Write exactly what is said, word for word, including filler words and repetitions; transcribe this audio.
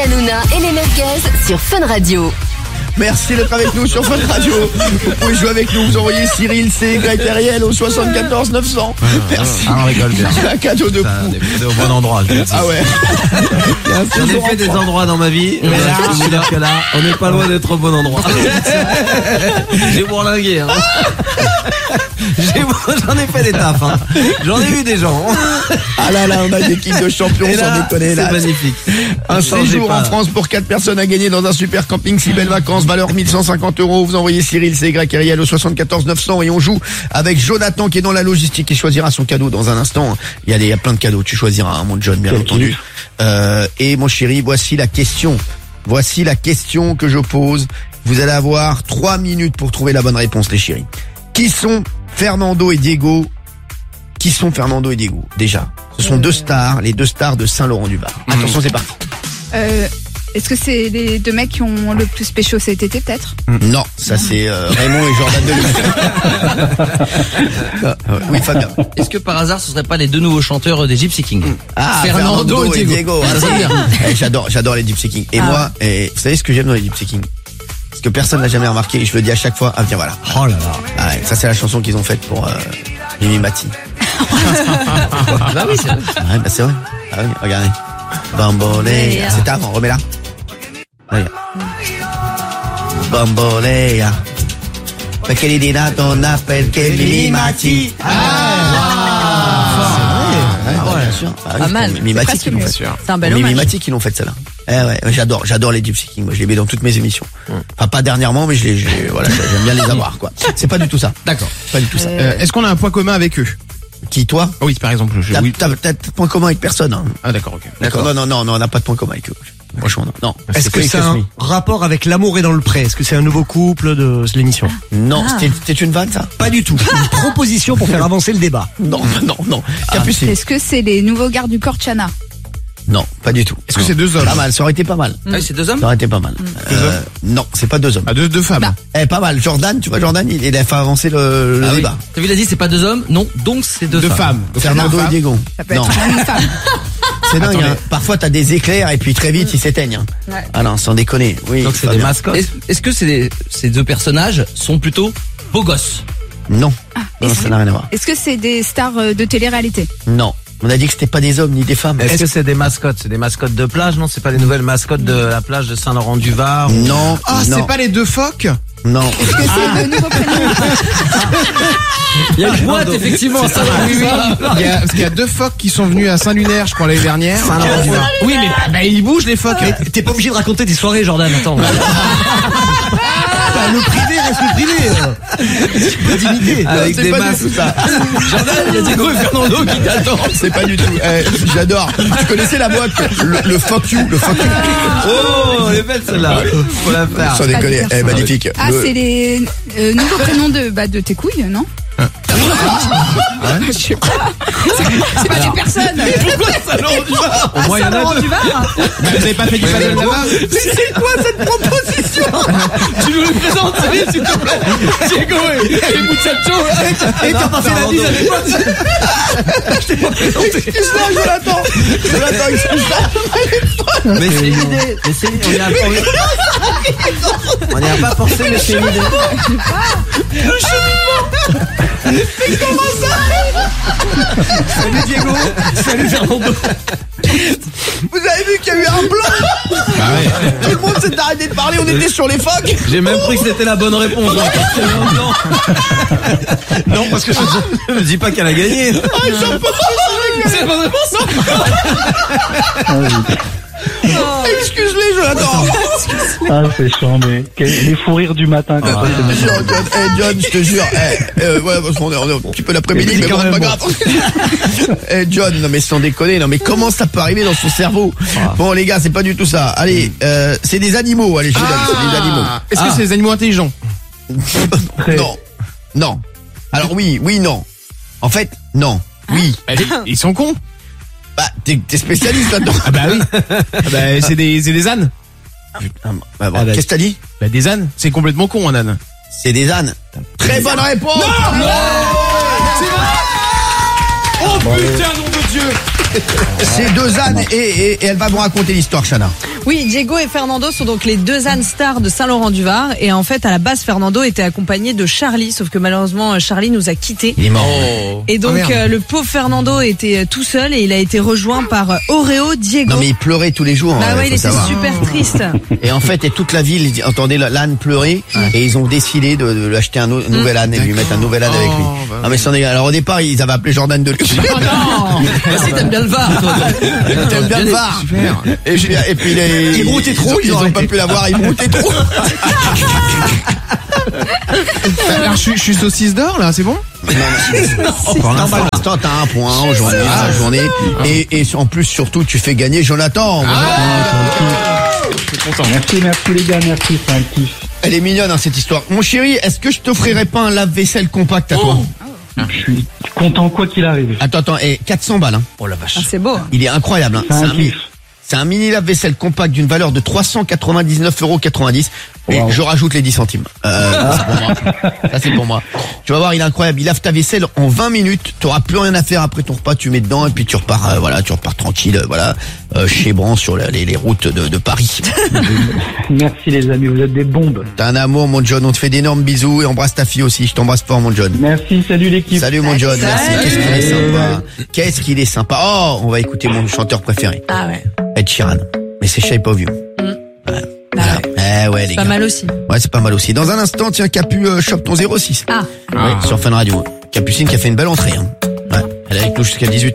Hanouna et les merguez sur Fun Radio. Merci d'être avec nous sur Fun Radio. Vous pouvez jouer avec nous, vous envoyez Cyril, C, Greg Ariel au soixante-quatorze neuf cents. Merci. Ah, on rigole bien. C'est un cadeau de fou. Des cadeaux au bon endroit, je veux dire. Ah ouais. J'en ai fait des endroits dans ma vie. Mais là, je veux dire que là, on n'est pas loin d'être au bon endroit. J'ai bourlingué, hein. J'ai, j'en ai fait des tafs, hein. J'en ai vu des gens. Ah là là, on a une équipe de champions, sans déconner là. C'est magnifique. Un Changez séjour pas. en France pour quatre personnes à gagner dans un super camping, si belles vacances, valeur mille cent cinquante euros. Vous envoyez Cyril, C, Y, Ariel au soixante-quatorze neuf cents et on joue avec Jonathan qui est dans la logistique et choisira son cadeau dans un instant. Il y a des, il y a plein de cadeaux. Tu choisiras, hein, mon John, bien entendu. Euh, et mon chéri, voici la question. Voici la question que je pose. Vous allez avoir trois minutes pour trouver la bonne réponse, les chéris. Qui sont Fernando et Diego? Qui sont Fernando et Diego? Déjà, ce sont deux stars, les deux stars de Saint-Laurent-du-Var. Attention, c'est parti. Euh, est-ce que c'est les deux mecs qui ont le plus pécho cet été, peut-être? Non, ça c'est euh, Raymond et Jordan Deluxe. Oui, Fabien. Est-ce que par hasard ce serait pas les deux nouveaux chanteurs des Gypsy Kings? Ah, Fernando et Diego. Ah, Ça, c'est bien. Eh, j'adore, j'adore les Gypsy Kings. Et Ah. moi, et, vous savez ce que j'aime dans les Gypsy Kings? Ce que personne n'a jamais remarqué, et je le dis à chaque fois. Ah tiens, voilà. Oh là là. Ah ouais, ça c'est la chanson qu'ils ont faite pour euh, Mimi Mati. Bah oui, c'est vrai. Ah ouais, bah c'est vrai. Ah oui, regardez. Bambolea. C'est avant, remets-la. Regarde. Bambolea. Perché li donna perché Mimi Mati. Ah, ouais, ouais, bien sûr. Ah oui, Pas mal. c'est Mimi C'est Mati presque qui l'ont mieux. fait. C'est un bel Mimi hommage. Mati qui l'ont fait celle-là. Eh ouais, j'adore, j'adore les Gypsy Kings. Moi, je les mets dans toutes mes émissions. Enfin, pas dernièrement, mais je les, je les- voilà, j'aime bien les avoir, quoi. C'est pas du tout ça. D'accord. Pas du tout ça. Euh, Est-ce qu'on a un point commun avec eux? Qui, toi? Ah oui, par exemple. Je, T'as, oui. t'as, t'as de point commun avec personne, hein. Ah d'accord, ok. D'accord. Non, non, non, non, on n'a pas de point commun avec eux. Franchement, non. Non. Est-ce que c'est un rapport avec L'amour est dans le pré? Est-ce que c'est un nouveau couple de l'émission? Non, c'était, c'était une vanne, ça? Pas du tout. Une proposition pour faire avancer le débat. Non, non, non. Capucine. Est-ce que c'est les nouveaux gardes du corps Chana? Non, pas du tout. Est-ce que c'est deux hommes? Pas mal, ça aurait été pas mal. Ah oui, c'est deux hommes? Ça aurait été pas mal. Deux Euh, hommes non, c'est pas deux hommes. Ah, deux, deux femmes. Bah. Eh, pas mal. Jordan, tu vois, Jordan, il, il a fait avancer le, le Ah oui. débat. T'as vu, il a dit c'est pas deux hommes? Non, donc c'est deux, Deux femmes. Donc, Fernando c'est et deux Diego. Ça peut Non, être un homme, une femme. c'est dingue, Attendez. hein. Parfois, t'as des éclairs et puis très vite, ils s'éteignent. hein. Ouais. Ah non, sans déconner. Oui. Donc c'est Fabien. des mascottes. Est-ce, est-ce que c'est des- ces deux personnages sont plutôt beaux gosses? Non. Non, est-ce- ça n'a rien à voir. Est-ce que c'est des stars euh, de télé-réalité? Non. On a dit que c'était pas des hommes ni des femmes. Est-ce que c'est des mascottes? C'est des mascottes de plage? Non, c'est pas les nouvelles mascottes de la plage de Saint-Laurent-du-Var? Non. Ah, non. c'est pas les deux phoques? Non. Est-ce que c'est le nouveau prénom? Il y a une boîte, effectivement, ça va. Oui, oui. Il y a, parce qu'il y a deux phoques qui sont venus à Saint-Lunaire, je crois, l'année dernière. Saint-Laurent-du-Var. Oui, mais bah, bah, ils bougent, les phoques. Mais t'es pas obligé de raconter des soirées, Jordan. Attends. Bah, le privé reste le privé. C'est pas d'imiter. Avec C'est des pas du masques. tout ça. Jordan, il y a Diego et Fernando qui t'attendent. C'est pas du tout. Eh, j'adore. Tu connaissais la boîte, le, le fuck you, le fuck you. Oh, elle est belle celle-là. Faut la faire. Sans déconner. dire Eh, ça. magnifique. Ah, Le- c'est les euh, nouveaux prénoms de, bah, de tes couilles, non? Je sais pas. C'est pas des personnes. Pourquoi Saint-Laurent-du-Var? Au moins, il y en a deux. Saint-Laurent-du-Var. Vous avez pas fait du paddle là-bas? C'est quoi cette proposition? Tu nous le présentes, Cyril, s'il te plaît? Diego et, et Muchacho. Et t'as pas fait la bise avec moi? Excuse-moi, Jonathan. Jonathan, excuse-moi. Mais c'est une idée. Mais c'est une idée. On n'y a pas forcé, mais c'est une idée. Salut Diego. Salut Fernando. Vous avez vu qu'il y a eu un blanc? Tout le monde s'est arrêté de parler, on était sur les phoques. J'ai même cru que c'était la bonne réponse. Non, non, parce que je ne dis pas qu'elle a gagné. C'est la bonne réponse? Excuse-les, Jonathan. Ah, c'est chiant, mais quel- les fous rires du matin. Quoi. Je te jure, John, eh, John, je te jure, eh, euh, ouais, parce qu'on est, on est un petit peu l'après-midi, Et mais bon, quand c'est pas même, grave. Eh, John, non mais sans déconner, non mais comment ça peut arriver dans son cerveau? Bon les gars, c'est pas du tout ça. Allez, euh, c'est des animaux, allez, je vous donne, c'est des animaux. Est-ce que Ah. c'est des animaux intelligents? Non, non. Alors oui, oui, non. En fait, non, oui. Bah, ils- Ils sont cons. Bah, t'es, t'es spécialiste là-dedans. Ah bah oui. Ah bah, c'est des, c'est des ânes. Putain, bah, bon, Ah bah, qu'est-ce que t'as dit? Bah des ânes, c'est complètement con un âne. C'est des ânes. Très bonne réponse. Oh putain, nom de Dieu. C'est deux ânes et, et, et elle va vous raconter l'histoire, Chana. Oui, Diego et Fernando sont donc les deux ânes stars de Saint-Laurent-du-Var. Et en fait, à la base, Fernando était accompagné de Charlie, sauf que malheureusement, Charlie nous a quittés. Il est mort. Et donc, Oh, euh, le pauvre Fernando était tout seul et il a été rejoint par euh, Oreo, Diego. Non mais il pleurait tous les jours. Bah hein, ouais, faut il était savoir. super triste. Et en fait, et toute la ville entendait l'âne pleurer et ils ont décidé de, de lui acheter un nou- nouvel âne et de lui mettre un nouvel âne avec lui. Oh, bah Ah mais c'en est. Alors au départ, ils avaient appelé Jordan de Luxe. Oh non. Bah si, t'aimes bien le V A R, toi. T'aimes bien le V A R. Super. Et, j'ai- et puis les, Il broutait trop, ils, ils ils ont ont pas arrêté. pu l'avoir, ils brouttaient trop. Alors, je, suis- je suis saucisse d'or, là, c'est bon? Pour l'instant, t'as un point aujourd'hui, dans la journée. Et, et en plus, surtout, tu fais gagner Jonathan. Merci, merci les gars, merci, c'est un kiff. Elle est mignonne, hein, cette histoire. Mon chéri, est-ce que je t'offrirais pas un lave-vaisselle compact à toi? Je suis content quoi qu'il arrive. Attends, attends, et quatre cents balles, hein. Oh la vache. Ah, c'est beau. hein. Il est incroyable, hein. C'est C'est un un, mi- kiff. c'est un mini lave-vaisselle compact d'une valeur de trois cent quatre-vingt-dix-neuf euros quatre-vingt-dix. Et Wow. je rajoute les dix centimes. Euh, ça, c'est pour moi. Ça, c'est pour moi. Tu vas voir, il est incroyable. Il lave ta vaisselle en vingt minutes. Tu auras plus rien à faire après ton repas. Tu mets dedans et puis tu repars, euh, voilà, tu repars tranquille, euh, voilà, euh, chez Bran sur la- les, les routes de, de Paris. Merci les amis, vous êtes des bombes. T'es un amour, mon John. On te fait d'énormes bisous et embrasse ta fille aussi. Je t'embrasse fort, mon John. Merci, salut l'équipe. Salut, mon John. Merci. Salut. Qu'est-ce qu'il est sympa. Qu'est-ce qu'il est sympa. Oh, on va écouter mon chanteur préféré. Ah ouais. Ed Sheeran. Mais c'est Shape of You. Ouais. Voilà. Eh ouais, les Pas gars. mal aussi. Ouais, c'est pas mal aussi. Dans un instant, tiens, Capu euh, chope ton zéro six. Ah. Ouais, sur Fun Radio. Capucine qui a fait une belle entrée. Hein. Ouais, elle est avec nous jusqu'à dix-huit heures.